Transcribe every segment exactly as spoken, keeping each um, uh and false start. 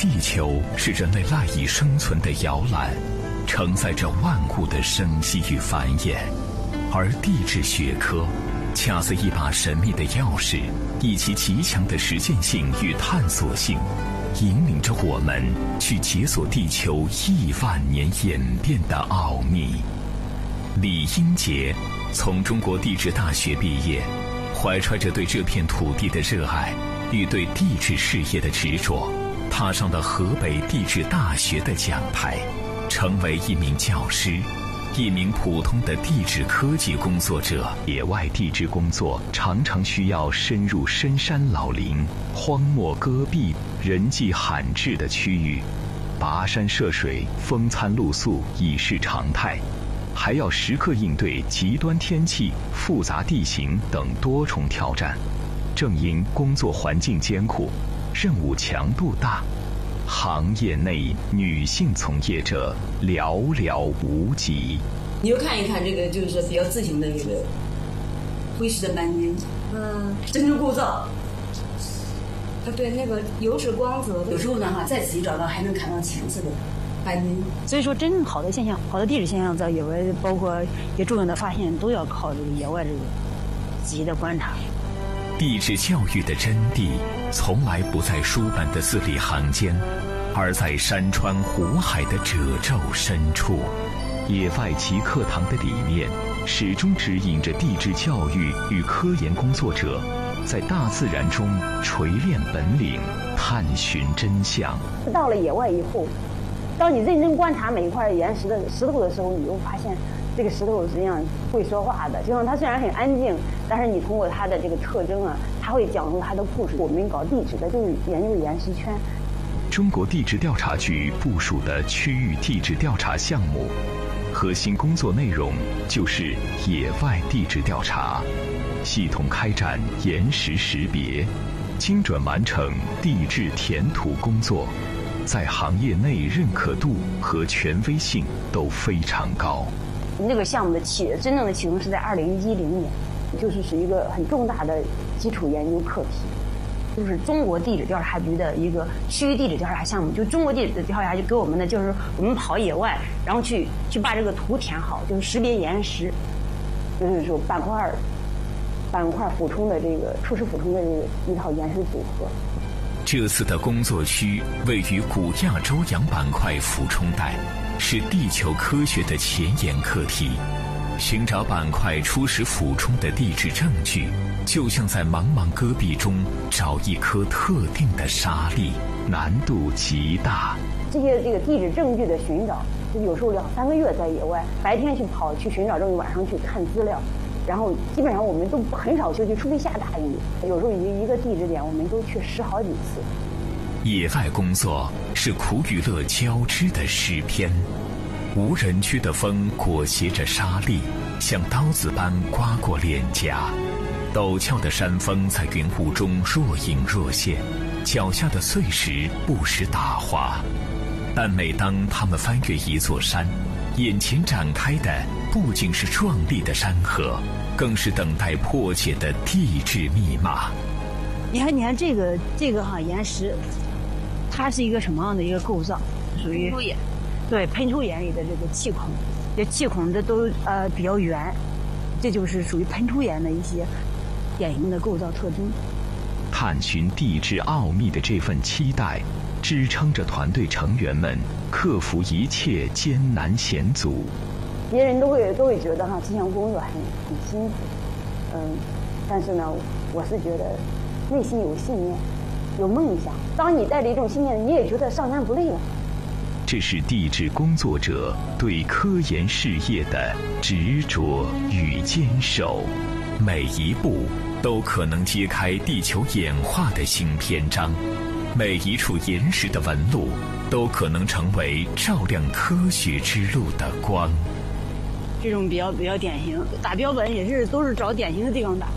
地球是人类赖以生存的摇篮，承载着万物的生息与繁衍。而地质学科恰似一把神秘的钥匙，以其极强的实践性与探索性，引领着我们去解锁地球亿万年演变的奥秘。李英杰从中国地质大学毕业，怀揣着对这片土地的热爱与对地质事业的执着，踏上了河北地质大学的讲台，成为一名教师，一名普通的地质科技工作者。野外地质工作常常需要深入深山老林、荒漠戈壁、人迹罕至的区域，跋山涉水、风餐露宿已是常态，还要时刻应对极端天气、复杂地形等多重挑战。正因工作环境艰苦，任务强度大，行业内女性从业者寥寥无几。 你就看一看这个，就是说比较自行的这个灰石的斑点，嗯，真正构造， 啊，对，那个油脂光泽， 有时候呢哈，再仔细找到还能看到浅色的斑点。 所以说，真正好的现象，好的地质现象，在野外，包括一些重要的发现，都要靠这个野外这个仔细的观察。 地质教育的真谛，从来不在书本的字里行间，而在山川湖海的褶皱深处。野外极课堂的理念，始终指引着地质教育与科研工作者在大自然中锤炼本领，探寻真相。 到了野外以后，当你认真观察每一块岩石的石头的时候，你又发现这个石头实际上会说话的。就像它虽然很安静，但是你通过它的这个特征啊，它会讲述它的故事。我们搞地质的就是研究岩石圈。 中国地质调查局部署的区域地质调查项目，核心工作内容就是野外地质调查，系统开展岩石识别，精准完成地质填土工作，在行业内认可度和权威性都非常高。 这个项目的启真正的启动是在二零一零年，就是是一个很重大的基础研究课题，就是中国地质调查局的一个区域地质调查项目。就中国地质调查局给我们的就是我们跑野外，然后去去把这个图填好，就是识别岩石，就是说板块板块俯冲的这个初始俯冲的这个一套岩石组合。 这次的工作区位于古亚洲洋板块俯冲带，是地球科学的前沿课题。寻找板块初始俯冲的地质证据，就像在茫茫戈壁中找一颗特定的沙粒，难度极大。 这些这个地质证据的寻找，就有时候两三个月在野外，白天去跑去寻找证据，晚上去看资料，然后基本上我们都很少休息，除非下大雨。有时候一一个地质点，我们都去试好几次。 野外工作是苦与乐交织的诗篇。无人区的风裹挟着沙粒，像刀子般刮过脸颊。陡峭的山峰在云雾中若隐若现，脚下的碎石不时打滑。但每当他们翻越一座山，眼前展开的不仅是壮丽的山河，更是等待破解的地质密码。 你看，你看这个这个哈岩石，它是一个什么样的一个构造？属于对喷出岩里的这个气孔，这气孔的都呃比较圆，这就是属于喷出岩的一些典型的构造特征。 探寻地质奥秘的这份期待，支撑着团队成员们克服一切艰难险阻。 别人都会都会觉得哈这项工作很很辛苦，嗯，但是呢，我是觉得内心有信念，有梦想。当你带着一种信念，你也觉得上山不累了。 这是地质工作者对科研事业的执着与坚守，每一步都可能揭开地球演化的新篇章，每一处岩石的纹路都可能成为照亮科学之路的光。 这种比较比较典型，打标本也是都是找典型的地方打的。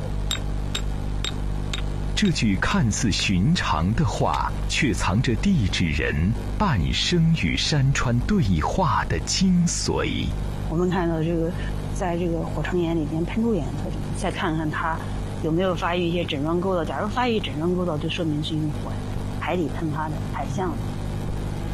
这句看似寻常的话，却藏着地质人半生与山川对话的精髓。 我们看到这个，在这个火成岩里边喷出岩特征，再看看它有没有发育一些枕状构造。假如发育枕状构造，就说明是用火海底喷发的海象。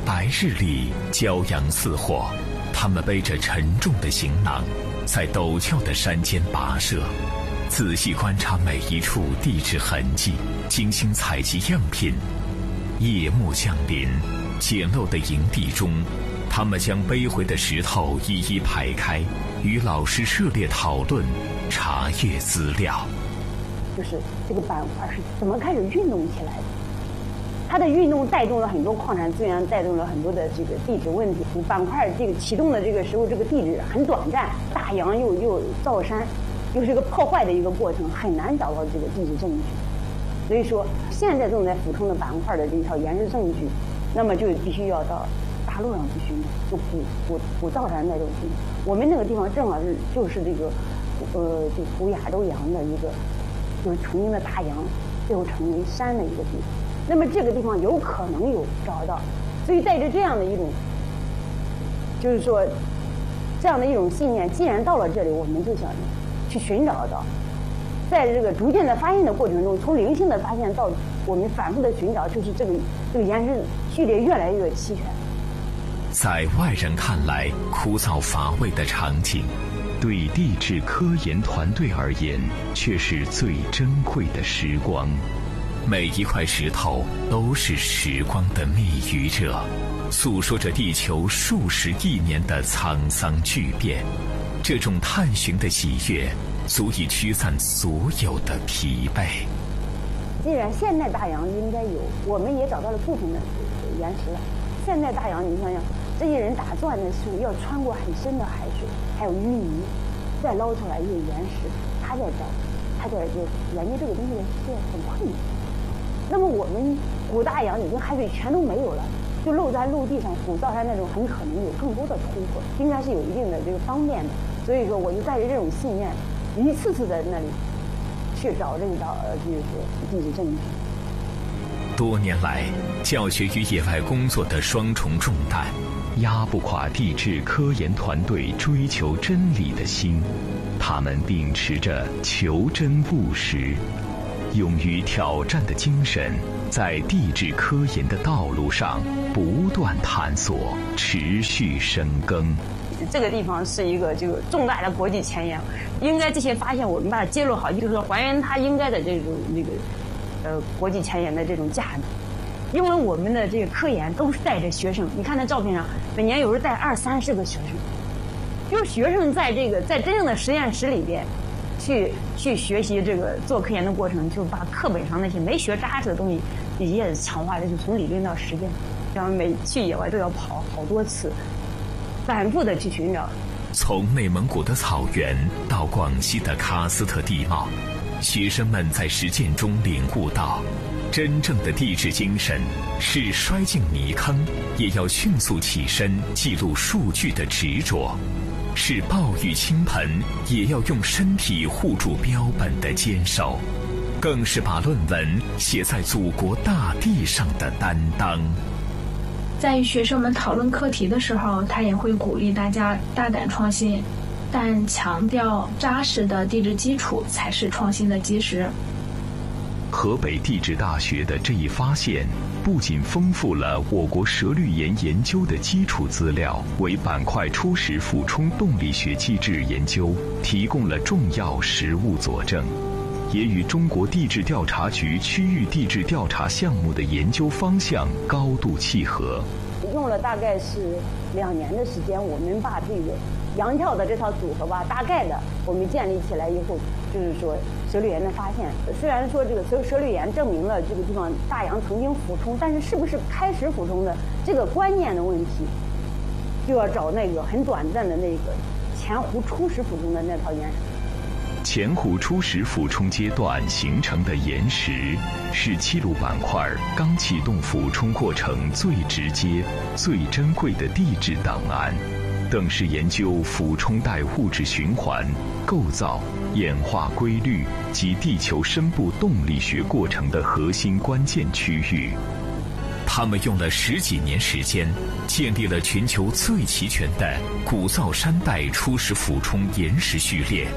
白日里骄阳似火，他们背着沉重的行囊，在陡峭的山间跋涉，仔细观察每一处地质痕迹，精心采集样品。夜幕降临，简陋的营地中，他们将背回的石头一一排开，与老师热烈讨论，查阅资料。 就是这个板块是怎么开始运动起来的？它的运动带动了很多矿产资源，带动了很多的这个地质问题。板块这个启动的这个时候，这个地质很短暂，大洋又又造山，又是一个破坏的一个过程，很难找到这个地质证据。所以说，现在正在俯冲的板块的这一条岩石证据，那么就必须要到大陆上去寻找，就古古古造山那种地方。我们那个地方正好是就是这个，呃，就古亚洲洋的一个，就是曾经的大洋，最后成为山的一个地方。那么这个地方有可能有找到，所以带着这样的一种，就是说，这样的一种信念，既然到了这里，我们就想去寻找到。在这个逐渐的发现的过程中，从零星的发现到我们反复的寻找，就是这个这个岩石序列越来越齐全。 在外人看来枯燥乏味的场景，对地质科研团队而言，却是最珍贵的时光。每一块石头都是时光的密语者，诉说着地球数十亿年的沧桑巨变。这种探寻的喜悦，足以驱散所有的疲惫。 既然现代大洋应该有，我们也找到了部分的岩石了。现代大洋，你想想，这些人打钻的时候要穿过很深的海水，还有淤泥，再捞出来一个岩石，他在找，他在就研究这个东西是很困难。那么我们古大洋已经海水全都没有了，就露在陆地上，古造山那种很可能有更多的突破，应该是有一定的这个方便的。所以说，我就带着这种信念，一次次在那里去找这找呃，就是说地质证据。 多年来，教学与野外工作的双重重担，压不垮地质科研团队追求真理的心。他们秉持着求真务实、勇于挑战的精神，在地质科研的道路上不断探索，持续深耕。 这个地方是一个这个重大的国际前沿，应该这些发现我们把它揭露好，就是说还原它应该的这种那个呃国际前沿的这种价值。因为我们的这个科研都是带着学生，你看那照片上，每年有时候带二三十个学生，就是学生在这个在真正的实验室里边去去学习这个做科研的过程，就把课本上那些没学扎实的东西一下子强化的，就从理论到实践。然后每去野外都要跑好多次，反复的去寻找。 从内蒙古的草原到广西的喀斯特地貌，学生们在实践中领悟到，真正的地质精神是摔进泥坑也要迅速起身记录数据的执着，是暴雨倾盆也要用身体护住标本的坚守，更是把论文写在祖国大地上的担当。 在与学生们讨论课题的时候，他也会鼓励大家大胆创新，但强调扎实的地质基础才是创新的基石。 河北地质大学的这一发现，不仅丰富了我国舌绿岩研究的基础资料，为板块初始俯冲动力学机制研究提供了重要实物佐证，也与中国地质调查局区域地质调查项目的研究方向高度契合。 用了大概是两年的时间，我们把这个阳跳的这套组合吧，大概的我们建立起来以后，就是说舌绿岩的发现。虽然说这个舌舌绿岩证明了这个地方大洋曾经俯冲，但是是不是开始俯冲的这个关键的问题，就要找那个很短暂的那个前湖初始俯冲的那套岩石。 前湖初始俯冲阶段形成的岩石，是七鲁板块刚启动俯冲过程最直接、最珍贵的地质档案，更是研究俯冲带物质循环、构造、演化规律及地球深部动力学过程的核心关键区域。他们用了十几年时间，建立了全球最齐全的古造山带初始俯冲岩石序列。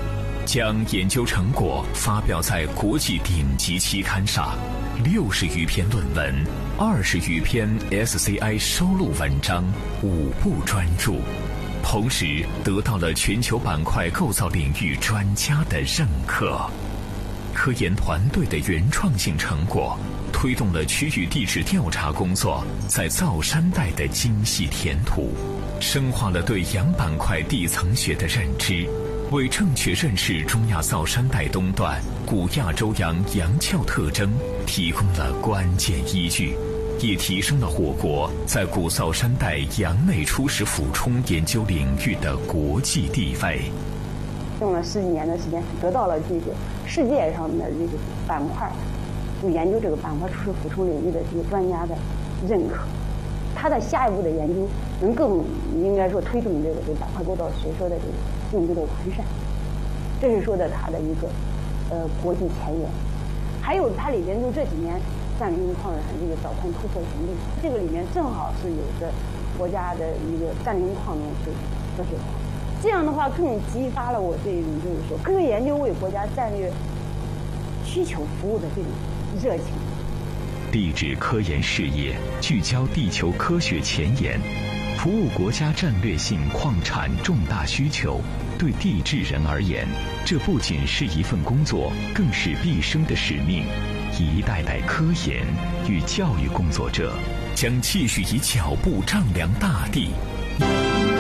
将研究成果发表在国际顶级期刊上，六十余篇论文，二十余篇 S C I 收录文章，五部专著，同时得到了全球板块构造领域专家的认可。科研团队的原创性成果，推动了区域地质调查工作在造山带的精细填土，深化了对洋板块地层学的认知，为正确认识中亚造山带东段古亚洲洋洋壳特征提供了关键依据，也提升了我国在古造山带洋内初始俯冲研究领域的国际地位。 用了十几年的时间，得到了这个世界上的这个板块，就研究这个板块初始俯冲领域的这个专家的认可。他的下一步的研究能更应该说推动这个这个板块构造学说的这个进一步的完善，这是说的他的一个呃国际前沿。还有它里边就这几年占领矿产这个早矿突破行动，这个里面正好是有着国家的一个占领矿中是科学矿，这样的话更激发了我这种就是说科学研究为国家战略需求服务的这种热情。 地质科研事业聚焦地球科学前沿，服务国家战略性矿产重大需求。对地质人而言，这不仅是一份工作，更是毕生的使命。一代代科研与教育工作者将继续以脚步丈量大地。